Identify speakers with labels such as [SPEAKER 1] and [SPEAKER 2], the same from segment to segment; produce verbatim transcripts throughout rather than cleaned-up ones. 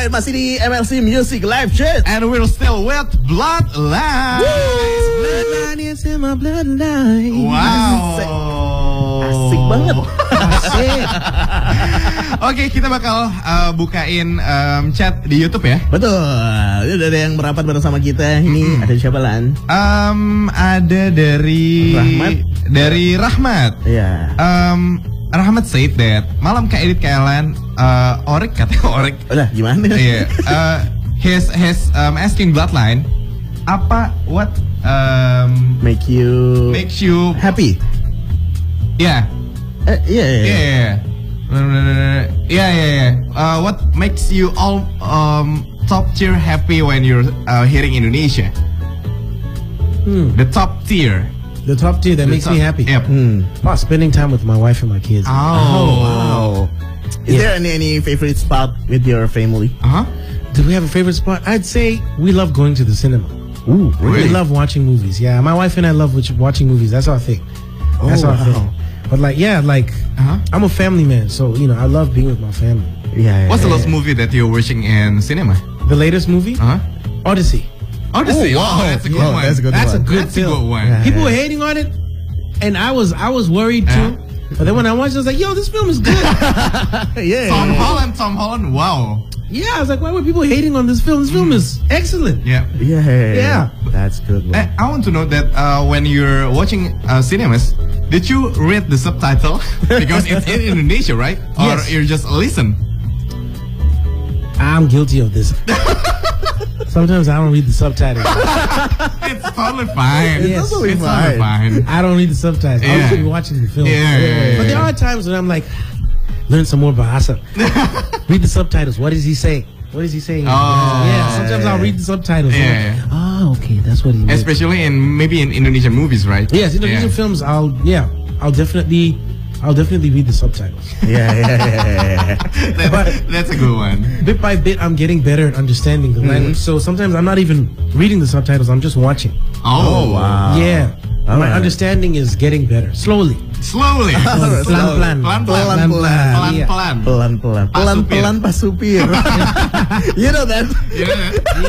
[SPEAKER 1] Alright, masih di M L C Music Live Chat.
[SPEAKER 2] And we're still with Bloodline.
[SPEAKER 3] Bloodline is in my bloodline.
[SPEAKER 2] Wow.
[SPEAKER 1] Asik banget.
[SPEAKER 3] Asik.
[SPEAKER 2] Oke, kita bakal uh, bukain um, chat di YouTube ya.
[SPEAKER 1] Betul. Ini udah ada yang merapat bersama kita. Ini mm-hmm. ada siapa, Lan?
[SPEAKER 2] Um, ada dari
[SPEAKER 1] Rahmat.
[SPEAKER 2] Dari Rahmat.
[SPEAKER 1] Iya. Yeah.
[SPEAKER 2] Um, Rahmat said that malam Kak Edit Kak Elan, uh, Orik katanya Orik.
[SPEAKER 1] Udah gimana?
[SPEAKER 2] Iya. Uh, his his um, asking Bloodline, apa what um,
[SPEAKER 1] make you
[SPEAKER 2] makes you
[SPEAKER 1] happy?
[SPEAKER 2] Yeah.
[SPEAKER 1] Uh, yeah, yeah, yeah.
[SPEAKER 2] Yeah, yeah, yeah, yeah, yeah. Uh, what makes you all um, top tier happy when you're uh, hearing Indonesia?
[SPEAKER 3] Hmm.
[SPEAKER 2] The top tier.
[SPEAKER 3] The top tier that
[SPEAKER 2] The
[SPEAKER 3] makes
[SPEAKER 2] top,
[SPEAKER 3] me happy.
[SPEAKER 2] Yep.
[SPEAKER 3] Hmm. Oh, spending time with my wife and my kids.
[SPEAKER 2] Oh,
[SPEAKER 1] oh wow. Is
[SPEAKER 3] Yeah.
[SPEAKER 1] there any any favorite spot with your family?
[SPEAKER 2] Uh huh.
[SPEAKER 3] Do we have a favorite spot? I'd say we love going to the cinema.
[SPEAKER 1] Ooh,
[SPEAKER 2] really?
[SPEAKER 3] We love watching movies. Yeah, my wife and I love watch- watching movies. That's our thing. That's
[SPEAKER 1] Oh,
[SPEAKER 3] our
[SPEAKER 1] wow.
[SPEAKER 3] thing. But like, yeah, like
[SPEAKER 2] Uh-huh.
[SPEAKER 3] I'm a family man, so you know I love being with my family.
[SPEAKER 1] Yeah.
[SPEAKER 2] What's the
[SPEAKER 1] yeah,
[SPEAKER 2] last movie that you're watching in cinema?
[SPEAKER 3] The latest movie,
[SPEAKER 2] Uh huh.
[SPEAKER 3] Odyssey.
[SPEAKER 2] Odyssey.
[SPEAKER 1] Oh,
[SPEAKER 2] Oh,
[SPEAKER 1] wow.
[SPEAKER 2] that's a good
[SPEAKER 1] Yeah,
[SPEAKER 2] one.
[SPEAKER 1] that's a good
[SPEAKER 3] That's a
[SPEAKER 1] one.
[SPEAKER 3] good
[SPEAKER 2] That's a
[SPEAKER 3] film.
[SPEAKER 2] good one.
[SPEAKER 1] Yeah.
[SPEAKER 3] People were hating on it, and I was I was worried too. But then when I watched it, I was like, yo, this film is good.
[SPEAKER 1] yeah.
[SPEAKER 2] Tom
[SPEAKER 1] yeah.
[SPEAKER 2] Holland. Tom Holland. Wow.
[SPEAKER 3] Yeah, I was like, why were people hating on this film? This film is excellent.
[SPEAKER 2] Yeah.
[SPEAKER 1] Yeah.
[SPEAKER 3] Yeah.
[SPEAKER 1] That's good one.
[SPEAKER 2] I, I want to know that uh, when you're watching uh, cinemas, did you read the subtitle? Because it's in Indonesia, right? Or
[SPEAKER 3] Yes.
[SPEAKER 2] you just listen?
[SPEAKER 3] I'm guilty of this. Sometimes I don't read the subtitles.
[SPEAKER 2] It's totally fine.
[SPEAKER 3] It's
[SPEAKER 2] It's
[SPEAKER 1] totally
[SPEAKER 2] totally fine.
[SPEAKER 3] I don't read the subtitles.
[SPEAKER 2] Yeah.
[SPEAKER 3] I should be watching the film.
[SPEAKER 2] Yeah, yeah, yeah,
[SPEAKER 3] But there
[SPEAKER 2] yeah.
[SPEAKER 3] are times when I'm like, learn some more Bahasa. Read the subtitles. What is he saying? What is he saying?
[SPEAKER 2] Oh.
[SPEAKER 3] Yeah, sometimes I'll read the subtitles. I'm
[SPEAKER 2] Yeah.
[SPEAKER 3] like, oh, okay, that's what he meant.
[SPEAKER 2] Especially in maybe in Indonesian movies, right?
[SPEAKER 3] Yes, Indonesian
[SPEAKER 2] Yeah.
[SPEAKER 3] films, I'll, yeah, I'll definitely, I'll definitely read the subtitles.
[SPEAKER 1] yeah, yeah, yeah, yeah.
[SPEAKER 2] That-
[SPEAKER 3] But-
[SPEAKER 2] that's a good one.
[SPEAKER 3] Bit by bit, I'm getting better at understanding the language. So sometimes I'm not even reading the subtitles, I'm just watching.
[SPEAKER 2] Oh,
[SPEAKER 1] wow.
[SPEAKER 3] Yeah.
[SPEAKER 1] All
[SPEAKER 3] My
[SPEAKER 1] right.
[SPEAKER 3] understanding is getting better. Slowly.
[SPEAKER 2] Slowly.
[SPEAKER 3] Pelan-pelan.
[SPEAKER 2] Pelan-pelan.
[SPEAKER 1] Pelan-pelan.
[SPEAKER 3] Iya.
[SPEAKER 2] Pelan-pelan.
[SPEAKER 1] Pelan-pelan.
[SPEAKER 2] Pak
[SPEAKER 1] Pelan-pelan Pak Supir. You know that?
[SPEAKER 2] Yeah.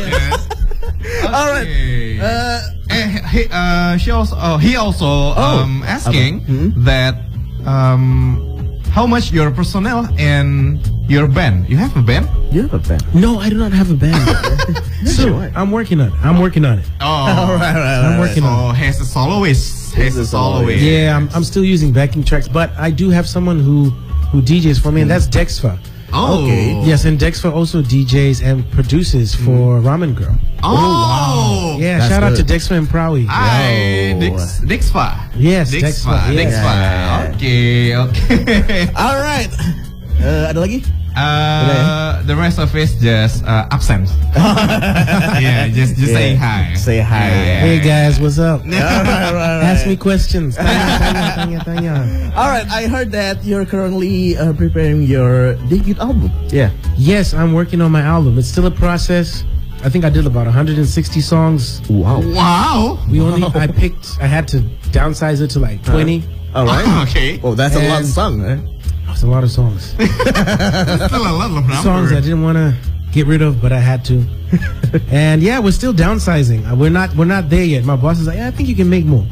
[SPEAKER 2] Yes.
[SPEAKER 1] All right.
[SPEAKER 2] Okay.
[SPEAKER 1] Uh,
[SPEAKER 2] Eh, he, uh, she also, oh, he also
[SPEAKER 1] Oh.
[SPEAKER 2] um, asking
[SPEAKER 1] Apa? Hmm?
[SPEAKER 2] that um, how much your personnel and your band. You have a band?
[SPEAKER 1] you have a pen.
[SPEAKER 3] No, I do not have a band. So
[SPEAKER 1] Sure.
[SPEAKER 3] I'm working on it. I'm working on it.
[SPEAKER 2] Oh,
[SPEAKER 1] All right, right,
[SPEAKER 3] I'm
[SPEAKER 1] right.
[SPEAKER 3] working
[SPEAKER 2] So he's a soloist. He's
[SPEAKER 1] He's
[SPEAKER 2] a
[SPEAKER 1] a soloist.
[SPEAKER 2] soloist.
[SPEAKER 3] Yeah, I'm, I'm still using backing tracks, but I do have someone who who D Js for me, and that's Dexfa.
[SPEAKER 2] Oh,
[SPEAKER 1] Okay.
[SPEAKER 3] Yes, and Dexfa also D Js and produces for Ramen Girl.
[SPEAKER 2] Oh,
[SPEAKER 3] Yeah,
[SPEAKER 1] That's
[SPEAKER 3] shout out to
[SPEAKER 1] good.
[SPEAKER 3] Dexfa and Prawi.
[SPEAKER 2] Hi,
[SPEAKER 1] Yo.
[SPEAKER 2] Dix, Dixfa.
[SPEAKER 3] Yes,
[SPEAKER 2] Dixfa.
[SPEAKER 3] Dexfa, yes.
[SPEAKER 2] Dixfa.
[SPEAKER 1] Yeah.
[SPEAKER 2] Okay, okay.
[SPEAKER 1] All right. Uh, ada lagi?
[SPEAKER 2] Uh, the rest of it just uh, absent. Yeah, just just
[SPEAKER 1] Yeah.
[SPEAKER 2] saying hi.
[SPEAKER 1] Say hi.
[SPEAKER 2] Yeah.
[SPEAKER 3] Hey guys, what's up?
[SPEAKER 1] All right, right, right.
[SPEAKER 3] Ask me questions. Tanya, tanya, tanya, tanya.
[SPEAKER 1] All right. I heard that you're currently uh, preparing your debut album.
[SPEAKER 3] Yeah. Yes, I'm working on my album. It's still a process. I think I did about one hundred sixty songs.
[SPEAKER 1] Wow.
[SPEAKER 2] Wow.
[SPEAKER 3] We only, I picked, I had to downsize it to like twenty.
[SPEAKER 1] All right.
[SPEAKER 2] Okay.
[SPEAKER 1] Oh, that's a lot of
[SPEAKER 3] And-
[SPEAKER 1] song, eh?
[SPEAKER 3] It's a lot of songs.
[SPEAKER 2] Still a lot of numbers.
[SPEAKER 3] Songs I didn't want to get rid of, but I had to. And yeah, we're still downsizing. Uh, We're not, we're not there yet. My boss is like, yeah, I think you can make more.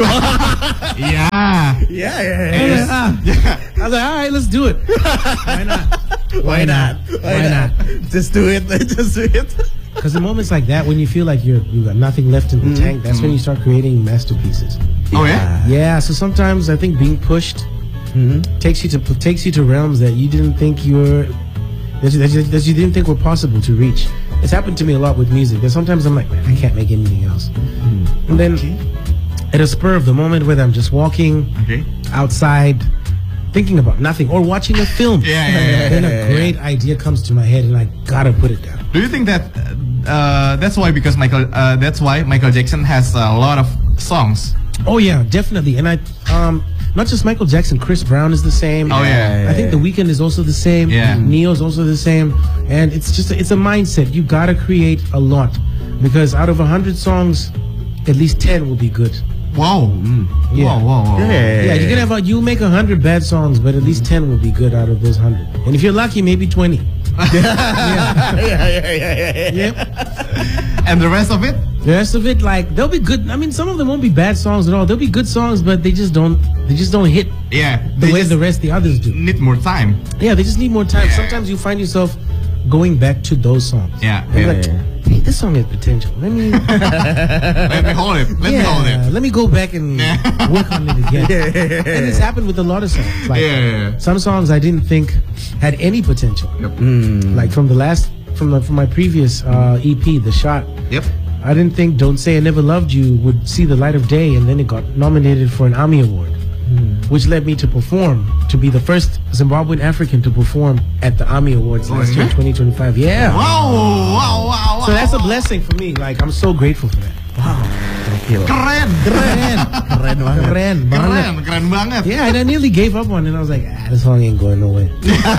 [SPEAKER 2] Yeah.
[SPEAKER 1] Yeah, yeah, yeah.
[SPEAKER 3] I was like, ah. I was like, all right, let's do it. Why not?
[SPEAKER 1] Why not?
[SPEAKER 3] Why not?
[SPEAKER 1] Just do it. Just do it.
[SPEAKER 3] Because in moments like that, when you feel like you're you got nothing left in the tank, that's when you start creating masterpieces.
[SPEAKER 2] Oh yeah.
[SPEAKER 3] Yeah. So sometimes I think being pushed takes you to takes you to realms that you didn't think you were that you, that you, that you didn't think were possible to reach. It's happened to me a lot with music. That sometimes I'm like, man, I can't make anything else. And then at a spur of the moment, whether I'm just walking
[SPEAKER 2] Okay.
[SPEAKER 3] outside, thinking about nothing, or watching a film,
[SPEAKER 2] Yeah, yeah, yeah,
[SPEAKER 3] then
[SPEAKER 1] yeah,
[SPEAKER 3] a great idea comes to my head, and I gotta put it down.
[SPEAKER 2] Do you think that uh, that's why because Michael uh, that's why Michael Jackson has a lot of songs?
[SPEAKER 3] Oh yeah, definitely. And I, um, not just Michael Jackson, Chris Brown is the same.
[SPEAKER 2] Oh, yeah.
[SPEAKER 3] I think The Weeknd is also the same.
[SPEAKER 2] Yeah.
[SPEAKER 3] Neo's also the same. And it's just, it's a mindset. You gotta create a lot, because out of a hundred songs, at least ten will be good.
[SPEAKER 2] Wow.
[SPEAKER 3] Yeah.
[SPEAKER 2] Wow, wow, wow.
[SPEAKER 1] Yeah.
[SPEAKER 3] Yeah, you can have a, you make a hundred bad songs, but at least ten will be good out of those hundred. And if you're lucky, maybe twenty.
[SPEAKER 1] yeah, yeah, yeah, yeah,
[SPEAKER 3] Yep.
[SPEAKER 2] And the rest of it?
[SPEAKER 3] The rest of it, like they'll be good. I mean, some of them won't be bad songs at all. They'll be good songs, but they just don't. They just don't hit
[SPEAKER 2] Yeah.
[SPEAKER 3] the
[SPEAKER 2] They
[SPEAKER 3] way
[SPEAKER 2] just
[SPEAKER 3] the rest the others do.
[SPEAKER 2] need more time.
[SPEAKER 3] Yeah, they just need more time.
[SPEAKER 2] Yeah.
[SPEAKER 3] Sometimes you find yourself going back to those songs.
[SPEAKER 2] Yeah.
[SPEAKER 3] And you're
[SPEAKER 2] yeah.
[SPEAKER 3] like, hey, this song has potential. Let me,
[SPEAKER 2] Let me hold it. Let me hold
[SPEAKER 3] yeah,
[SPEAKER 2] it.
[SPEAKER 3] let me go back and work on it again. And it's happened with a lot of songs. Like
[SPEAKER 2] Yeah, yeah, yeah.
[SPEAKER 3] some songs I didn't think had any potential.
[SPEAKER 2] Yep.
[SPEAKER 3] Like from the last, from the from my previous uh, E P, The Shot.
[SPEAKER 2] Yep.
[SPEAKER 3] I didn't think Don't Say I Never Loved You would see the light of day, and then it got nominated for an AMI Award, which led me to perform, to be the first Zimbabwean African to perform at the AMI Awards
[SPEAKER 2] Oh,
[SPEAKER 3] last year in
[SPEAKER 2] yeah?
[SPEAKER 3] twenty twenty-five. Yeah.
[SPEAKER 2] Wow, wow, wow, wow.
[SPEAKER 3] So that's a blessing for me. Like, I'm so grateful for that.
[SPEAKER 1] Gokil.
[SPEAKER 2] Keren.
[SPEAKER 3] Keren.
[SPEAKER 1] Keren banget.
[SPEAKER 3] Keren banget.
[SPEAKER 2] Keren, keren banget.
[SPEAKER 3] Yeah, and I nearly gave up on it. I was like, ah, this song ain't going nowhere.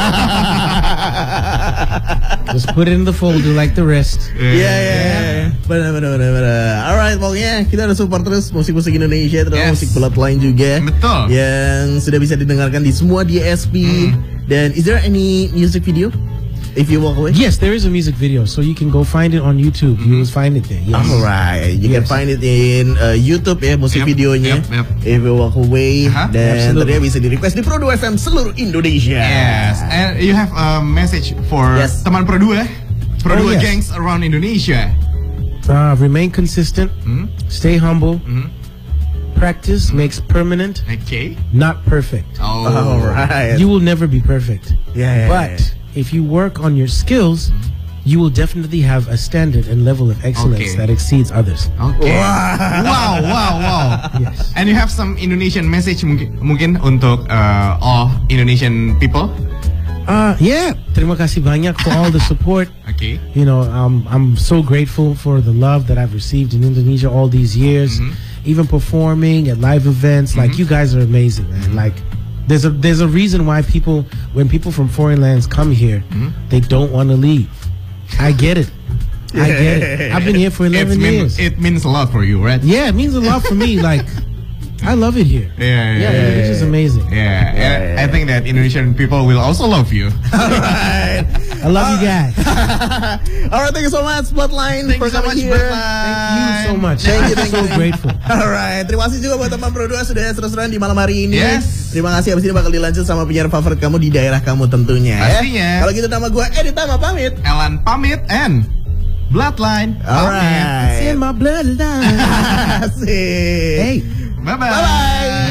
[SPEAKER 3] Just put it in the folder like the rest.
[SPEAKER 1] Iya, iya, iya. Benar, benar, benar, benar. Alright, pokoknya kita udah support terus musik-musik Indonesia, terutama
[SPEAKER 2] Yes.
[SPEAKER 1] musik Bloodline juga.
[SPEAKER 2] Betul.
[SPEAKER 1] Yang sudah bisa didengarkan di semua D S P. Dan is there any music video? If you walk away?
[SPEAKER 3] Yes, there is a music video, so you can go find it on YouTube. You will find it there. Yes.
[SPEAKER 1] Alright, you can
[SPEAKER 3] Yes.
[SPEAKER 1] find it in uh, YouTube ya, musik
[SPEAKER 2] Yep,
[SPEAKER 1] videonya.
[SPEAKER 2] yep, yep.
[SPEAKER 1] If you walk away.
[SPEAKER 2] Uh-huh.
[SPEAKER 1] Dan
[SPEAKER 3] Absolutely.
[SPEAKER 1] tentunya bisa di request di Pro dua F M seluruh Indonesia.
[SPEAKER 2] Yes, and you have a message for
[SPEAKER 1] Yes.
[SPEAKER 2] teman Pro dua, Pro
[SPEAKER 3] Oh,
[SPEAKER 2] dua
[SPEAKER 3] yes.
[SPEAKER 2] gangs around Indonesia.
[SPEAKER 3] Uh, remain consistent.
[SPEAKER 2] Hmm?
[SPEAKER 3] Stay humble.
[SPEAKER 2] Hmm?
[SPEAKER 3] Practice makes permanent,
[SPEAKER 2] Okay.
[SPEAKER 3] not perfect.
[SPEAKER 2] Oh,
[SPEAKER 1] Alright.
[SPEAKER 3] You will never be perfect.
[SPEAKER 1] Yeah, yeah,
[SPEAKER 3] But if you work on your skills, you will definitely have a standard and level of excellence
[SPEAKER 2] Okay.
[SPEAKER 3] that exceeds others.
[SPEAKER 2] Okay. Wow, wow, wow.
[SPEAKER 3] Yes.
[SPEAKER 2] And you have some Indonesian message mungkin, mungkin untuk uh, all Indonesian people.
[SPEAKER 3] Uh, yeah. Terima kasih banyak for all the support.
[SPEAKER 2] Okay.
[SPEAKER 3] You know, um, I'm so grateful for the love that I've received in Indonesia all these years. Even performing at live events, like you guys are amazing, man. Like, there's a there's a reason why people, when people from foreign lands come here, they don't want to leave. I get it. I get it. I've been here for eleven
[SPEAKER 2] It's mean-
[SPEAKER 3] years.
[SPEAKER 2] it means a lot for you, right?
[SPEAKER 3] Yeah, it means a lot for me. Like, I love it here.
[SPEAKER 2] Yeah, yeah,
[SPEAKER 3] Yeah,
[SPEAKER 2] yeah.
[SPEAKER 3] it's just amazing.
[SPEAKER 2] Yeah, and I think that Indonesian people will also love you.
[SPEAKER 1] Alright.
[SPEAKER 3] I love you guys.
[SPEAKER 1] Alright, thank you so much Bloodline
[SPEAKER 2] Thank
[SPEAKER 1] for
[SPEAKER 2] you so
[SPEAKER 1] coming
[SPEAKER 2] much,
[SPEAKER 1] here.
[SPEAKER 3] Thank you so much.
[SPEAKER 1] Thank you,
[SPEAKER 3] I'm
[SPEAKER 1] thank you,
[SPEAKER 3] so
[SPEAKER 1] thank you.
[SPEAKER 3] grateful.
[SPEAKER 1] Alright, terima kasih juga buat teman Pro dua sudah seru-seruan di malam hari ini.
[SPEAKER 2] Yes.
[SPEAKER 1] Terima kasih, abis ini bakal dilanjut sama penyiar favorit kamu di daerah kamu tentunya. ya.
[SPEAKER 2] Pastinya.
[SPEAKER 1] Kalau gitu nama gue Edi Tama pamit.
[SPEAKER 2] Elan pamit and Bloodline.
[SPEAKER 1] Alright.
[SPEAKER 3] It's in my bloodline.
[SPEAKER 1] Asik.
[SPEAKER 3] Hey.
[SPEAKER 2] Bye-bye.
[SPEAKER 1] Bye-bye.